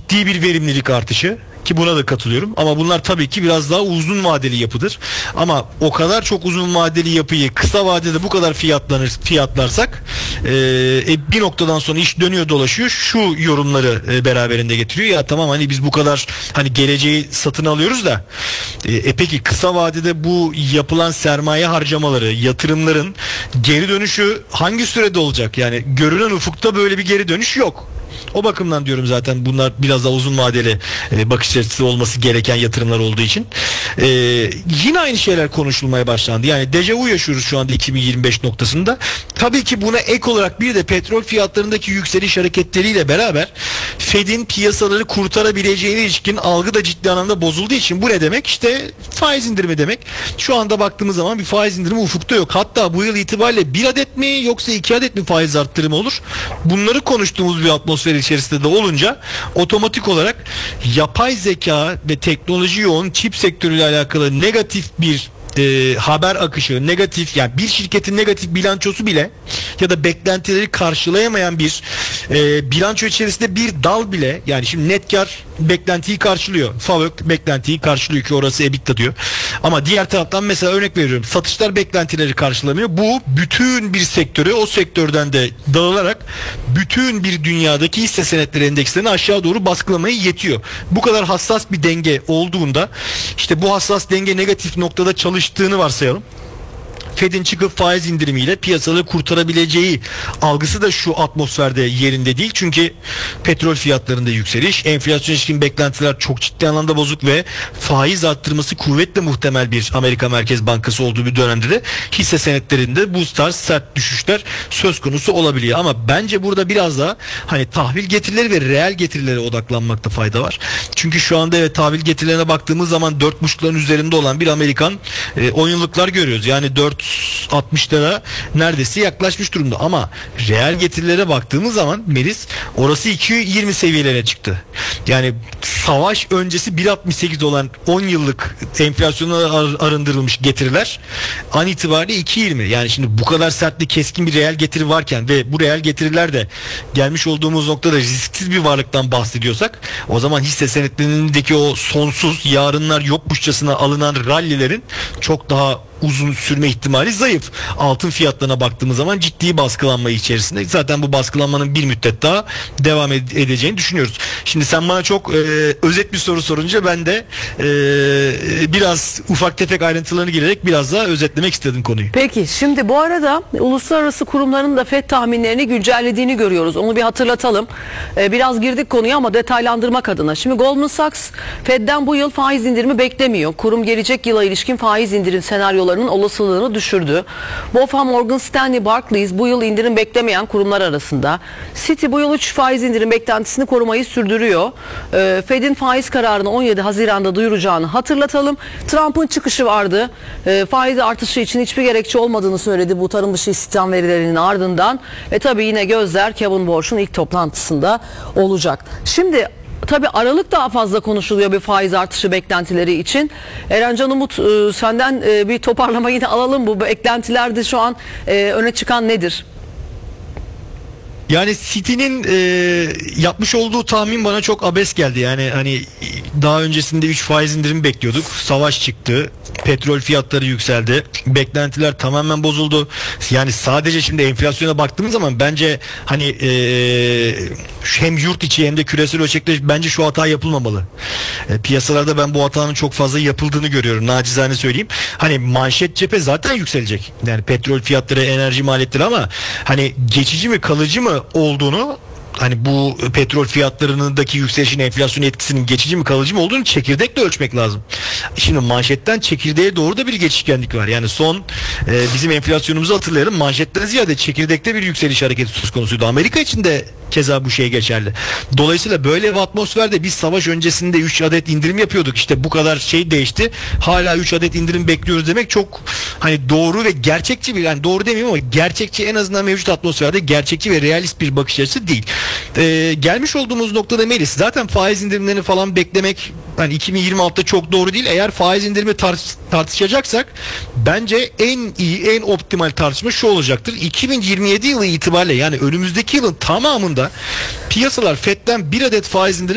ciddi bir verimlilik artışı, ki buna da katılıyorum, ama bunlar tabii ki biraz daha uzun vadeli yapıdır. Ama o kadar çok uzun vadeli yapıyı kısa vadede bu kadar fiyatlarsak bir noktadan sonra iş dönüyor dolaşıyor, şu yorumları beraberinde getiriyor. Ya tamam, hani biz bu kadar hani geleceği satın alıyoruz da peki kısa vadede bu yapılan sermaye harcamaları, yatırımların geri dönüşü hangi sürede olacak? Yani görünen ufukta böyle bir geri dönüş yok. O bakımdan diyorum, zaten bunlar biraz daha uzun vadeli bakış açısı olması gereken yatırımlar olduğu için. Yine aynı şeyler konuşulmaya başlandı. Yani dejavu yaşıyoruz şu anda 2025 noktasında. Tabii ki buna ek olarak bir de petrol fiyatlarındaki yükseliş hareketleriyle beraber Fed'in piyasaları kurtarabileceğine ilişkin algı da ciddi anlamda bozulduğu için bu ne demek? İşte faiz indirimi demek. Şu anda baktığımız zaman bir faiz indirimi ufukta yok. Hatta bu yıl itibariyle 1 adet mi yoksa 2 adet mi faiz arttırımı olur? Bunları konuştuğumuz bir atmosfer içerisinde de olunca otomatik olarak yapay zeka ve teknoloji yoğun çip sektörüyle alakalı negatif bir haber akışı, negatif, yani bir şirketin negatif bilançosu bile ya da beklentileri karşılayamayan bir bilanço içerisinde bir dal bile, yani şimdi net kar beklentiyi karşılıyor, FAVÖK beklentiyi karşılıyor ki orası EBITDA diyor, ama diğer taraftan mesela örnek veriyorum, satışlar beklentileri karşılamıyor. Bu bütün bir sektörü, o sektörden de dağılarak bütün bir dünyadaki hisse senetleri endekslerini aşağı doğru baskılamaya yetiyor. Bu kadar hassas bir denge olduğunda, işte bu hassas denge negatif noktada çalıştığını varsayalım. Fed'in çıkıp faiz indirimiyle piyasaları kurtarabileceği algısı da şu atmosferde yerinde değil. Çünkü petrol fiyatlarında yükseliş, enflasyon ilişkin beklentiler çok ciddi anlamda bozuk ve faiz arttırması kuvvetle muhtemel bir Amerika Merkez Bankası olduğu bir dönemde de hisse senetlerinde bu tarz sert düşüşler söz konusu olabiliyor. Ama bence burada biraz daha hani tahvil getirileri ve reel getirilere odaklanmakta fayda var. Çünkü şu anda evet, tahvil getirilerine baktığımız zaman 4,5'ların üzerinde olan bir Amerikan 10 yıllıklar görüyoruz. Yani 4,60'lara neredeyse yaklaşmış durumda, ama reel getirilere baktığımız zaman Melis, orası 2,20 seviyelere çıktı. Yani savaş öncesi 1,68 olan 10 yıllık enflasyona arındırılmış getiriler an itibariyle 2,20. Yani şimdi bu kadar sert bir keskin bir reel getiri varken ve bu reel getiriler de gelmiş olduğumuz noktada risksiz bir varlıktan bahsediyorsak, o zaman hisse senetlerindeki o sonsuz yarınlar yokmuşçasına alınan rallilerin çok daha uzun sürme ihtimali zayıf. Altın fiyatlarına baktığımız zaman ciddi baskılanma içerisinde. Zaten bu baskılanmanın bir müddet daha devam edeceğini düşünüyoruz. Şimdi sen bana çok özet bir soru sorunca ben de biraz ufak tefek ayrıntılarını girerek biraz daha özetlemek istedim konuyu. Peki, şimdi bu arada uluslararası kurumların da FED tahminlerini güncellediğini görüyoruz. Onu bir hatırlatalım. Biraz girdik konuya ama detaylandırmak adına. Şimdi Goldman Sachs FED'den bu yıl faiz indirimi beklemiyor. Kurum gelecek yıla ilişkin faiz indirim senaryolarının olasılığını düşürdü. BofA, Morgan Stanley, Barclays bu yıl indirim beklemeyen kurumlar arasında. Citi bu yıl 3 faiz indirim beklentisini korumayı sürdürüyor. Fed'in faiz kararını 17 Haziran'da duyuracağını hatırlatalım. Trump'ın çıkışı vardı. Faiz artışı için hiçbir gerekçe olmadığını söyledi bu tarım dışı istihdam verilerinin ardından. Ve tabii yine gözler Kevin Warsh'un ilk toplantısında olacak. Şimdi tabii Aralık daha fazla konuşuluyor bir faiz artışı beklentileri için. Erencan Umut, senden bir toparlama yine alalım. Bu beklentilerde şu an öne çıkan nedir? Yani City'nin yapmış olduğu tahmin bana çok abes geldi. Yani hani daha öncesinde 3 faiz indirimi bekliyorduk. Savaş çıktı. Petrol fiyatları yükseldi. Beklentiler tamamen bozuldu. Yani sadece şimdi enflasyona baktığımız zaman bence hani hem yurt içi hem de küresel ölçekte bence şu hata yapılmamalı. Piyasalarda ben bu hatanın çok fazla yapıldığını görüyorum. Nacizane söyleyeyim. Hani manşet cephe zaten yükselecek. Yani petrol fiyatları, enerji maliyetleri, ama hani geçici mi kalıcı mı olduğunu, hani bu petrol fiyatlarındaki yükselişin enflasyon etkisinin geçici mi kalıcı mı olduğunu çekirdekle ölçmek lazım. Şimdi manşetten çekirdeğe doğru da bir geçişkenlik var. Yani son bizim enflasyonumuzu hatırlayalım. Manşetten ziyade çekirdekte bir yükseliş hareketi söz konusuydu. Amerika için de keza bu şey geçerli. Dolayısıyla böyle bir atmosferde biz savaş öncesinde 3 adet indirim yapıyorduk. İşte bu kadar şey değişti. Hala 3 adet indirim bekliyoruz demek çok hani doğru ve gerçekçi bir, yani doğru demeyeyim ama gerçekçi, en azından mevcut atmosferde gerçekçi ve realist bir bakış açısı değil. Gelmiş olduğumuz noktada Melis, zaten faiz indirimlerini falan beklemek hani 2026'da çok doğru değil. Eğer faiz indirimi tartışacaksak bence en iyi, en optimal tartışma şu olacaktır. 2027 yılı itibariyle, yani önümüzdeki yılın tamamında piyasalar FED'den 1 adet faiz indirimi